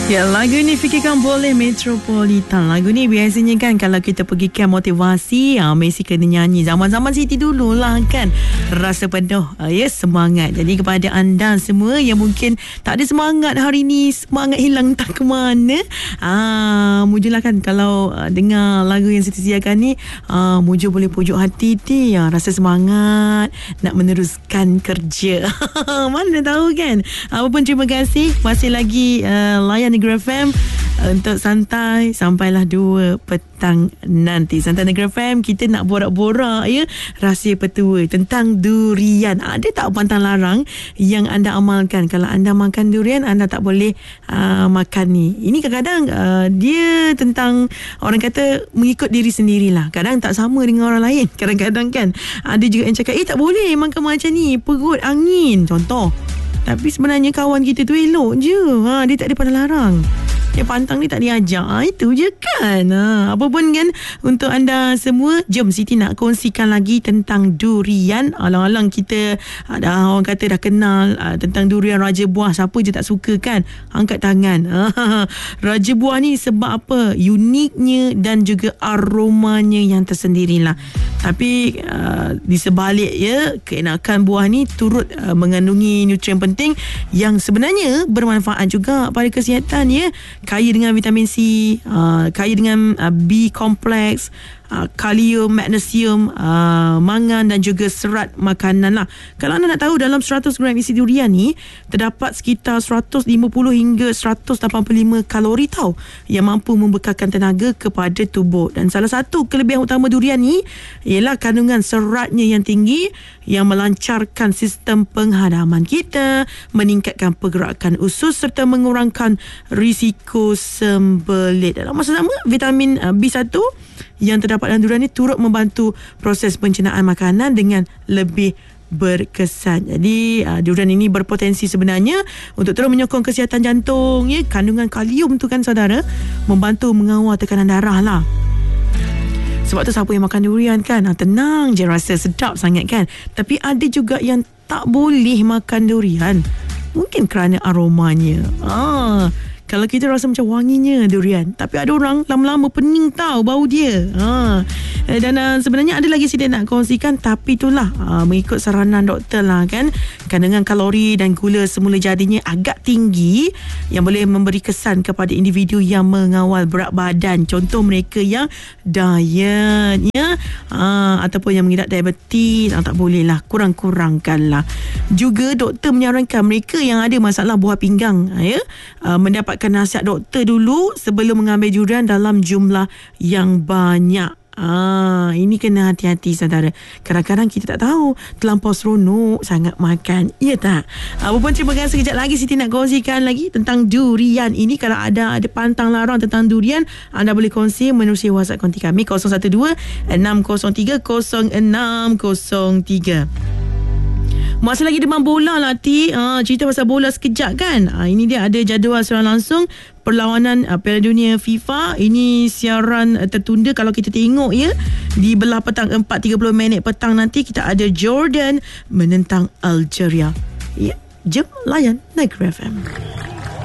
Ya, lagu ni fikirkan boleh Metropolitan. Lagu ni biasanya kan kalau kita pergi camp motivasi, Messi kena nyanyi. Zaman-zaman Siti dulu lah kan. Rasa penuh semangat. Jadi kepada anda semua yang mungkin tak ada semangat hari ni, semangat hilang tak ke mana, mujulah kan kalau dengar lagu yang Siti sediakan ni, muju boleh pujuk hati ti, rasa semangat nak meneruskan kerja. Mana tahu kan. Apapun, terima kasih masih lagi layan Negeri FM untuk santai sampailah 2 petang nanti. Santai Negeri FM, kita nak borak-borak rahsia petua tentang durian. Ada tak pantang larang yang anda amalkan? Kalau anda makan durian, anda tak boleh makan ni. Ini kadang-kadang dia tentang, orang kata, mengikut diri sendirilah. Kadang tak sama dengan orang lain. Kadang-kadang kan ada juga yang cakap tak boleh makan macam ni, perut angin contoh. Tapi sebenarnya kawan kita tu elok je. Dia tak ada pada larang. Yang pantang ni tak diajak. Itu je kan. Apa pun kan, untuk anda semua, jom Siti nak kongsikan lagi tentang durian. Alang-alang kita orang kata dah kenal tentang durian Raja Buah. Siapa je tak suka kan? Angkat tangan. Raja Buah ni sebab apa? Uniknya dan juga aromanya yang tersendirilah. Tapi di sebalik keenakan buah ni turut mengandungi nutrien penting yang sebenarnya bermanfaat juga pada kesihatan kaya dengan vitamin C, kaya dengan B kompleks, kalium, magnesium, mangan dan juga serat makanan lah. Kalau anda nak tahu, dalam 100 gram isi durian ni terdapat sekitar 150 hingga 185 kalori tau, yang mampu membekalkan tenaga kepada tubuh. Dan salah satu kelebihan utama durian ni ialah kandungan seratnya yang tinggi, yang melancarkan sistem penghadaman kita, meningkatkan pergerakan usus serta mengurangkan risiko sembelit. Dalam masa sama, vitamin B1 yang terdapat dalam durian ni turut membantu proses pencernaan makanan dengan lebih berkesan. Jadi durian ini berpotensi sebenarnya untuk terus menyokong kesihatan jantung. Kandungan kalium tu kan saudara, membantu mengawal tekanan darah lah. Sebab tu siapa yang makan durian kan, tenang je, rasa sedap sangat kan. Tapi ada juga yang tak boleh makan durian, mungkin kerana aromanya. Kalau kita rasa macam wanginya durian, tapi ada orang lama-lama pening tau bau dia. Dan sebenarnya ada lagi saya nak kongsikan, tapi itulah mengikut saranan doktor lah kan, kandungan kalori dan gula semula jadinya agak tinggi, yang boleh memberi kesan kepada individu yang mengawal berat badan. Contoh mereka yang diet ataupun yang mengidap diabetes, tak boleh lah, kurang-kurangkan lah. Juga doktor menyarankan mereka yang ada masalah buah pinggang mendapat nasihat doktor dulu sebelum mengambil durian dalam jumlah yang banyak. Ini kena hati-hati saudara. Kadang-kadang kita tak tahu, terlampau seronok sangat makan, ya tak? Apa pun, terima kasih. Sekejap lagi Siti nak kongsikan lagi tentang durian ini. Kalau ada pantang larang tentang durian, anda boleh kongsi menerusi WhatsApp konti kami 012 603 0603. Masih lagi demam bola lah cerita pasal bola sekejap kan. Ini dia ada jadual siaran langsung perlawanan Piala Dunia FIFA. Ini siaran tertunda. Kalau kita tengok di belah petang 4.30 petang nanti kita ada Jordan menentang Algeria. Jom layan Negeri FM.